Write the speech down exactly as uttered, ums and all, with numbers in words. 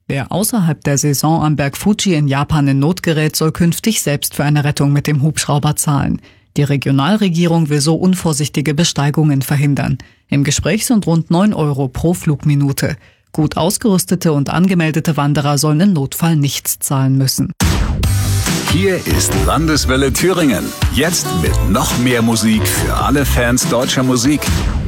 Wer außerhalb der Saison am Berg Fuji in Japan in Not gerät, soll künftig selbst für eine Rettung mit dem Hubschrauber zahlen. Die Regionalregierung will so unvorsichtige Besteigungen verhindern. Im Gespräch sind rund neun Euro pro Flugminute. Gut ausgerüstete und angemeldete Wanderer sollen im Notfall nichts zahlen müssen. Hier ist Landeswelle Thüringen. Jetzt mit noch mehr Musik für alle Fans deutscher Musik.